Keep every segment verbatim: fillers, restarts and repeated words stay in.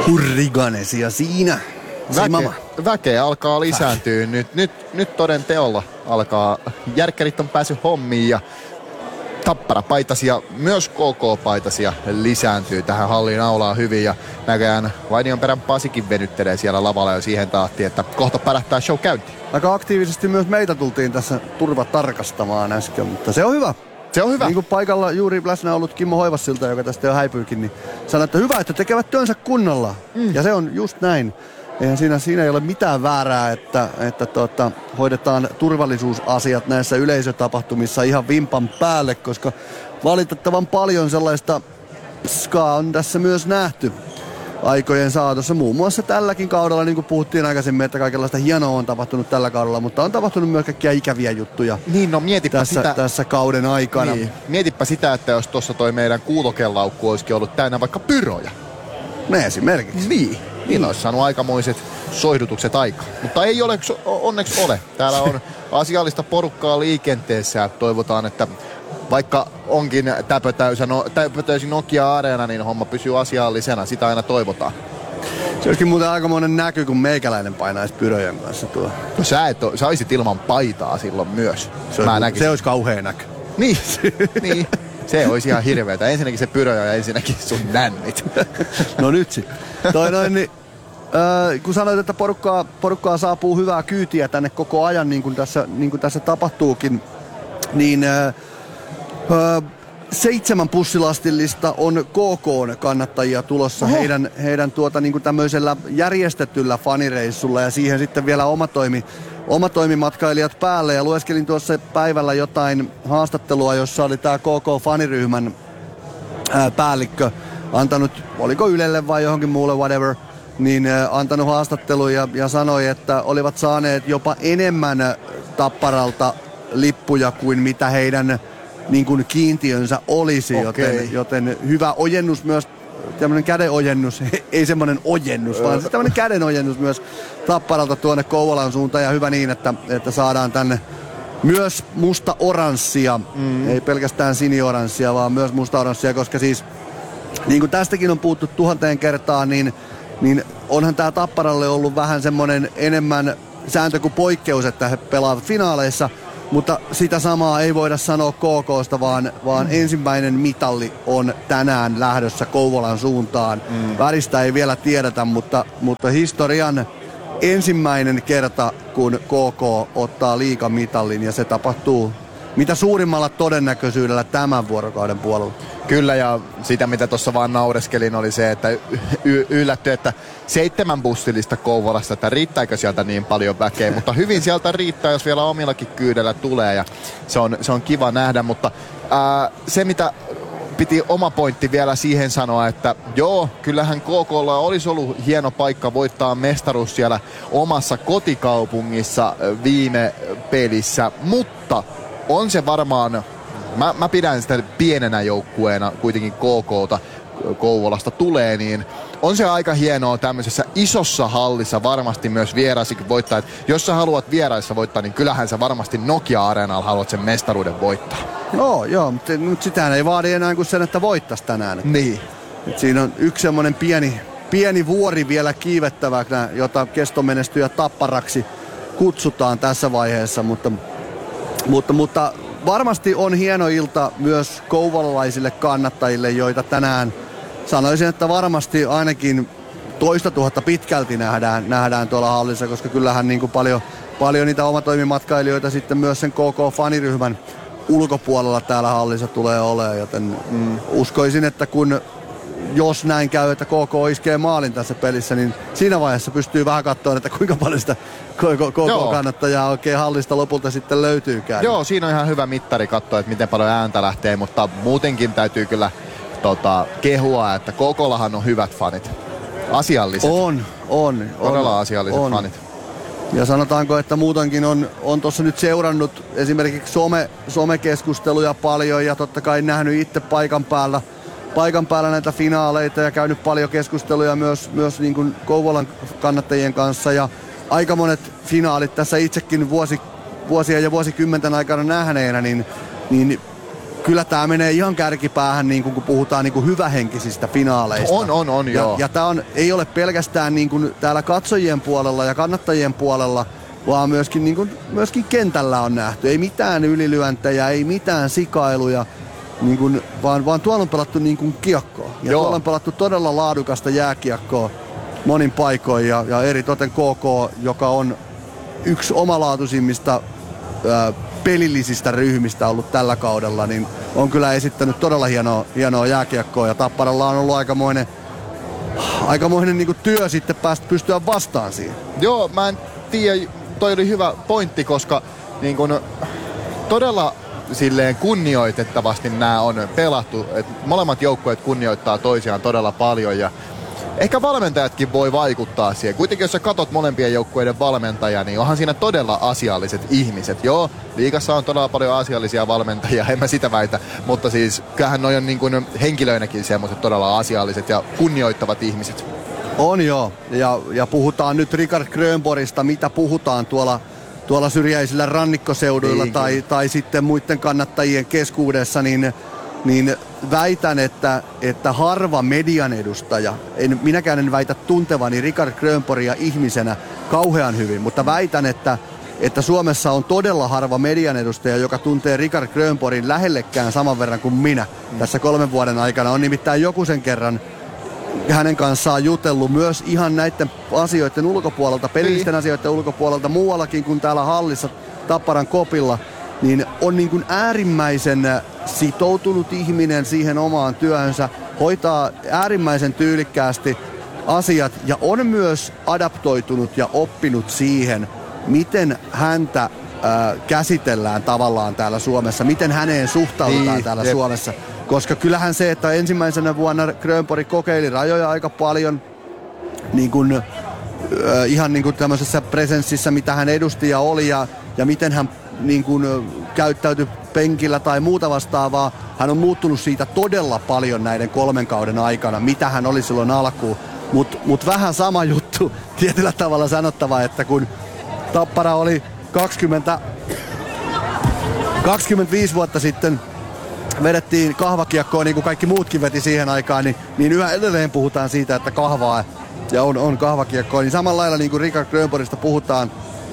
Hurriganesia siinä. Väke, väkeä alkaa lisääntyä. Nyt, nyt, nyt toden teolla alkaa. Järkkärit on päässyt hommiin ja Tappara-paitasia, myös K K-paitasia lisääntyy tähän halliin aulaan hyvin. Ja näköjään Vainionperän Pasikin venyttelee siellä lavalla jo siihen tahtiin, että kohta pärähtää show käyntiin. Aika aktiivisesti myös meitä tultiin tässä turva tarkastamaan äsken, mutta se on hyvä. Se on hyvä. Niin kuin paikalla juuri läsnä ollut Kimmo Hoivassilta, joka tästä jo häipyykin, niin sanoi, että hyvä, että tekevät työnsä kunnolla. Mm. Ja se on just näin. Eihän siinä, siinä ei ole mitään väärää, että, että tuota, hoidetaan turvallisuusasiat näissä yleisötapahtumissa ihan vimpan päälle, koska valitettavan paljon sellaista skaa on tässä myös nähty aikojen saatossa. Muun muassa tälläkin kaudella, niin kuin puhuttiin aikaisemmin, että kaikenlaista hienoa on tapahtunut tällä kaudella, mutta on tapahtunut myös kaikkia ikäviä juttuja niin, no, mietipä tässä, sitä. tässä kauden aikana. Niin. Mietipä sitä, että jos tuossa toi meidän kuulokelaukku olisikin ollut täynnä vaikka pyroja. Ne esimerkiksi. Niin. Niin olisi saanut aikamoiset soihdutukset aikaan. Mutta ei ole, onneksi ole. Täällä on asiallista porukkaa liikenteessä ja toivotaan, että vaikka onkin täpötäysin Nokia-areena, niin homma pysyy asiallisena. Sitä aina toivotaan. Se olisikin muuten aikamoinen näky, kun meikäläinen painaisi pyröjen kanssa tuo. No sä, et ole, sä olisit ilman paitaa silloin myös. Se, Mä olisi, se olisi kauhea näky. Niin, niin. Se olisi ihan hirveetä. Ensinnäkin se pyrö ja ensinnäkin sun nännit. No nyt sitten. Toi noin, niin, äh, kun sanoit, että porukkaa, porukkaa saapuu hyvää kyytiä tänne koko ajan, niin kuin tässä, niin kuin tässä tapahtuukin, niin äh, äh, seitsemän pussilastillista on K K-kannattajia tulossa Oho. heidän, heidän tuota, niin kuin tämmöisellä järjestetyllä fanireissulla ja siihen sitten vielä omatoimi, omatoimimatkailijat päälle. Ja lueskelin tuossa päivällä jotain haastattelua, jossa oli tämä K K-faniryhmän ää, päällikkö antanut, oliko Ylelle vai johonkin muulle, whatever, niin ää, antanut haastattelun ja, ja sanoi, että olivat saaneet jopa enemmän Tapparalta lippuja kuin mitä heidän niin kuin kiintiönsä olisi, okay. joten, joten hyvä ojennus myös, tämmöinen kädenojennus, ei semmoinen ojennus, vaan se tämmöinen kädenojennus myös Tapparalta tuonne Kouvolan suuntaan ja hyvä niin, että, että saadaan tänne myös musta-oranssia, mm. ei pelkästään sinioranssia, vaan myös musta-oranssia, koska siis niin kuin tästäkin on puhuttu tuhanteen kertaan, niin, niin onhan tää Tapparalle ollut vähän semmoinen enemmän sääntö kuin poikkeus, että he pelaavat finaaleissa, mutta sitä samaa ei voida sanoa K K:sta, vaan, vaan mm. ensimmäinen mitalli on tänään lähdössä Kouvolan suuntaan. Mm. Väristä ei vielä tiedetä, mutta, mutta historian ensimmäinen kerta, kun K K ottaa liigamitallin, ja se tapahtuu mitä suurimmalla todennäköisyydellä tämän vuorokauden puolella. Kyllä, ja sitä mitä tuossa vaan naureskelin oli se, että y- yllätty, että seitsemän bussillista Kouvolasta, että riittääkö sieltä niin paljon väkeä, mutta hyvin sieltä riittää, jos vielä omillakin kyydellä tulee, ja se on, se on kiva nähdä, mutta ää, se mitä piti oma pointti vielä siihen sanoa, että joo, kyllähän K K:lla olisi ollut hieno paikka voittaa mestaruus siellä omassa kotikaupungissa viime pelissä, mutta on se varmaan, mä, mä pidän sitä pienenä joukkueena kuitenkin K K:ta, Kouvolasta tulee, niin on se aika hienoa tämmöisessä isossa hallissa varmasti myös vieraisikin voittaa. Et jos sä haluat vieraissa voittaa, niin kyllähän sä varmasti Nokia-areenalla haluat sen mestaruuden voittaa. No joo, mutta sitähän ei vaadi enää kuin sen, että voittaisi tänään. Niin. Et siinä on yksi semmoinen pieni, pieni vuori vielä kiivettävänä, jota kestomenestyjä Tapparaksi kutsutaan tässä vaiheessa, mutta, mutta, mutta varmasti on hieno ilta myös kouvolalaisille kannattajille, joita tänään sanoisin, että varmasti ainakin toista tuhatta pitkälti nähdään, nähdään tuolla hallissa, koska kyllähän niin kuin paljon, paljon niitä omatoimimatkailijoita sitten myös sen K K-faniryhmän ulkopuolella täällä hallissa tulee olemaan, joten mm, uskoisin, että kun jos näin käy, että K K iskee maalin tässä pelissä, niin siinä vaiheessa pystyy vähän katsomaan, että kuinka paljon sitä K K-kannattajaa oikein hallista lopulta sitten löytyykään. Joo, siinä on ihan hyvä mittari katsoa, että miten paljon ääntä lähtee, mutta muutenkin täytyy kyllä tota, kehua, että K K:llahan on hyvät fanit. Asialliset. On, on. Todella on, asialliset on. fanit. Ja sanotaanko, että muutenkin on, on tuossa nyt seurannut esimerkiksi some, somekeskusteluja paljon ja totta kai nähnyt itse paikan päällä, paikan päällä näitä finaaleita ja käynyt paljon keskusteluja myös, myös niin kuin Kouvolan kannattajien kanssa. Ja aika monet finaalit tässä itsekin vuosi, vuosia ja vuosikymmenten aikana nähneenä, niin, niin kyllä tämä menee ihan kärkipäähän, niin kun puhutaan niin kuin hyvähenkisistä finaaleista. On, on, on, ja, joo. Ja tämä ei ole pelkästään niin kuin täällä katsojien puolella ja kannattajien puolella, vaan myöskin, niin kuin, myöskin kentällä on nähty. Ei mitään ylilyöntejä, ei mitään sikailuja, niin kuin, vaan, vaan tuolla on pelattu niin kuin kiekkoa. Ja joo. Tuolla on pelattu todella laadukasta jääkiekkoa monin paikoin ja, ja eritoten K K, joka on yksi omalaatuisimmista ää, pelillisistä ryhmistä ollut tällä kaudella, niin on kyllä esittänyt todella hienoa, hienoa jääkiekkoa ja Tapparalla on ollut aikamoinen, aikamoinen niin kuin työ sitten päästä pystyä vastaan siihen. Joo, mä en tiedä, toi oli hyvä pointti, koska niin kun, todella silleen kunnioitettavasti nämä on pelattu. Et molemmat joukkueet kunnioittaa toisiaan todella paljon ja ehkä valmentajatkin voi vaikuttaa siihen. Kuitenkin jos sä katot molempien joukkueiden valmentajia, niin onhan siinä todella asialliset ihmiset. Joo, liigassa on todella paljon asiallisia valmentajia, en mä sitä väitä. Mutta siis kyllähän noi on niin kuin henkilöinäkin semmoiset todella asialliset ja kunnioittavat ihmiset. On joo, ja, ja puhutaan nyt Richard Grönborgista, mitä puhutaan tuolla, tuolla syrjäisillä rannikkoseuduilla tai, tai sitten muiden kannattajien keskuudessa, niin niin väitän, että, että harva median edustaja, en, minäkään en väitä tuntevani Richard Grönborgia ihmisenä kauhean hyvin, mutta väitän, että, että Suomessa on todella harva median edustaja, joka tuntee Richard Grönborgin lähellekään saman verran kuin minä tässä kolmen vuoden aikana. On nimittäin joku sen kerran hänen kanssaan jutellut myös ihan näiden asioiden ulkopuolelta, pelillisten asioiden ulkopuolelta, muuallakin kuin täällä hallissa Tapparan kopilla. Niin on niin kuin äärimmäisen sitoutunut ihminen siihen omaan työhönsä, hoitaa äärimmäisen tyylikkäästi asiat ja on myös adaptoitunut ja oppinut siihen, miten häntä ää, käsitellään tavallaan täällä Suomessa, miten häneen suhtaudutaan niin, täällä jep. Suomessa. Koska kyllähän se, että ensimmäisenä vuonna Grönborg kokeili rajoja aika paljon, niin kuin, ää, ihan niin kuin tämmöisessä presenssissä, mitä hän edusti ja oli ja, ja miten hän niin kuin käyttäytyi penkillä tai muuta vastaavaa. Hän on muuttunut siitä todella paljon näiden kolmen kauden aikana, mitä hän oli silloin alkuun. Mutta mut vähän sama juttu tietyllä tavalla sanottava, että kun Tappara oli kaksikymmentä, kaksikymmentäviisi vuotta sitten vedettiin kahvakiekkoa niin kuin kaikki muutkin veti siihen aikaan, niin, niin yhä edelleen puhutaan siitä, että kahvaa ja on, on kahvakiekkoa. Niin samalla lailla niin kuin Richard Grönborgista puhutaan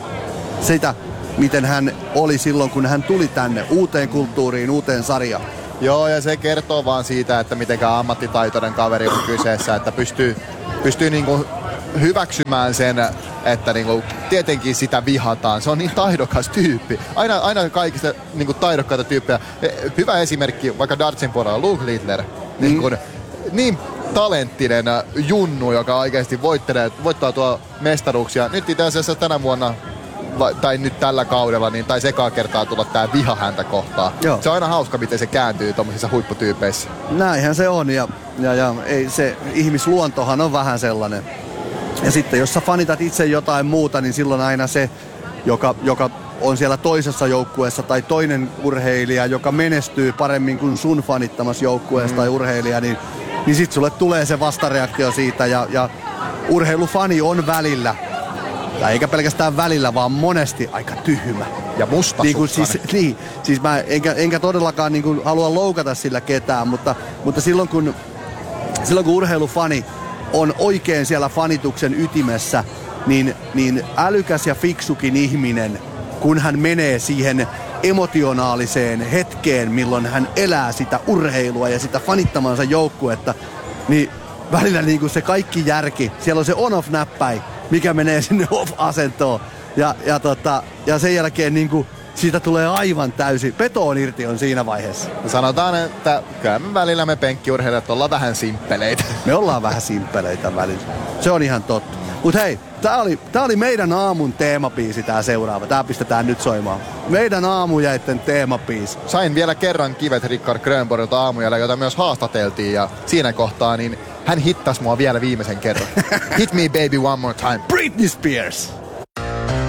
sitä, miten hän oli silloin, kun hän tuli tänne uuteen kulttuuriin, uuteen sarjaan. Joo, ja se kertoo vaan siitä, että mitenkään ammattitaitoinen kaveri on kyseessä, että pystyy, pystyy niinku hyväksymään sen, että niinku tietenkin sitä vihataan. Se on niin taidokas tyyppi. Aina, aina kaikista niinku taidokkaita tyyppejä. Hyvä esimerkki vaikka dartsin puolella Luke Littler. Mm. Niin, kun, niin talenttinen junnu, joka oikeasti voittelee, voittaa tuo mestaruuksia. Nyt itse asiassa tänä vuonna tai nyt tällä kaudella, niin taisi ekaa kertaa tulla tää viha häntä kohtaan. Joo. Se on aina hauska, miten se kääntyy tommosissa huipputyypeissä. Näinhän se on, ja, ja, ja ei, se ihmisluontohan on vähän sellainen. Ja sitten jos sä fanitat itse jotain muuta, niin silloin aina se, joka, joka on siellä toisessa joukkueessa, tai toinen urheilija, joka menestyy paremmin kuin sun fanittamassa joukkueessa mm. tai urheilija, niin, niin sit sulle tulee se vastareaktio siitä, ja, ja urheilufani on välillä, tai eikä pelkästään välillä, vaan monesti aika tyhmä. Ja mustasukkainen. Niin, siis, niin, siis mä enkä, enkä todellakaan niin kuin halua loukata sillä ketään, mutta, mutta silloin, kun, silloin kun urheilufani on oikein siellä fanituksen ytimessä, niin, niin älykäs ja fiksukin ihminen, kun hän menee siihen emotionaaliseen hetkeen, milloin hän elää sitä urheilua ja sitä fanittamansa joukkuetta, niin välillä niin kuin se kaikki järki, siellä on se on-off-näppäin, mikä menee sinne off-asentoon. Ja, ja, tota, ja sen jälkeen niin kuin siitä tulee aivan täysi. Petoon irti on siinä vaiheessa. Sanotaan, että kyllä me välillä me penkkiurheilijat ollaan vähän simppeleitä. Me ollaan vähän simppeleitä välillä. Se on ihan totta. Mut hei, tää oli, tää oli meidän aamun teemabiisi tää seuraava. Tää pistetään nyt soimaan. Meidän aamujäitten teemabiisi. Sain vielä kerran kivet Richard Grönborgilta aamujällä, jota myös haastateltiin. Ja siinä kohtaa niin hän hittas mua vielä viimeisen kerran. Hit me baby one more time. Britney Spears.